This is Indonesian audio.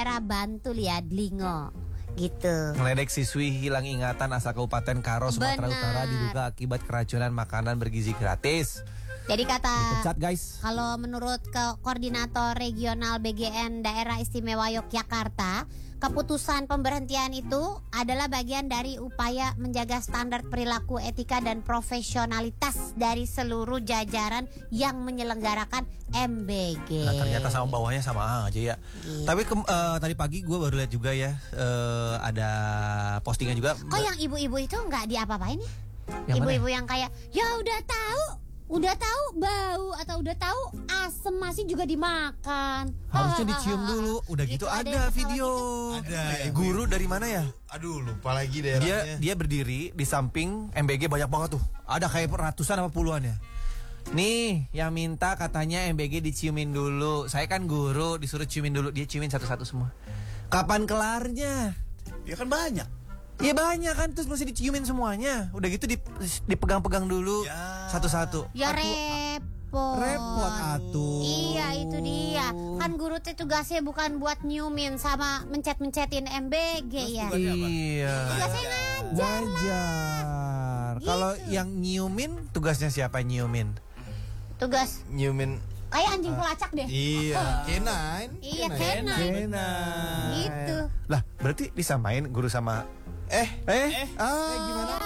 daerah Bantul ya, Dlingo. Gitu. Ngeledek siswi hilang ingatan asal Kabupaten Karo, Sumatera Benar. Utara diduga akibat keracunan makanan bergizi gratis. Jadi kata Dipecat guys. kalau menurut Koordinator Regional BGN Daerah Istimewa Yogyakarta, keputusan pemberhentian itu adalah bagian dari upaya menjaga standar perilaku etika dan profesionalitas dari seluruh jajaran yang menyelenggarakan MBG. Nah, ternyata sama bawahnya sama aja ya. Tapi tadi pagi gue baru lihat juga ya, ada postingan juga. Kok yang ibu-ibu itu nggak diapa-apain ya? Yang Ibu-ibu yang kayak, ya udah tahu bau atau udah tahu asem masih juga dimakan. Harusnya dicium dulu. Udah gitu Itu ada ada yang video. Ada. Guru dari mana ya? Aduh, lupa lagi daerahnya. Dia berdiri di samping MBG, banyak banget tuh. Ada kayak ratusan apa puluhan ya. Nih, yang minta katanya MBG diciumin dulu. Saya kan guru, disuruh ciumin dulu. Dia ciumin satu-satu semua. Kapan kelarnya? Ya kan banyak. Ya banyak kan, terus mesti diciumin semuanya. Udah gitu dipegang-pegang dulu Ya. satu-satu. Ya Repot repot. atuh. Iya itu dia. Kan guru tuh tugasnya bukan buat nyumin sama mencet-mencetin MBG ya. Iya. Tugasnya ngajar. Ngajar. Gitu. Kalau yang nyiumin, tugasnya siapa yang nyiumin? Tugas Nyiumin. kayak anjing pelacak deh. Iya. Kenain. Iya, Kenain. Kenain. Gitu. Lah, berarti disamain guru sama Gimana? gimana?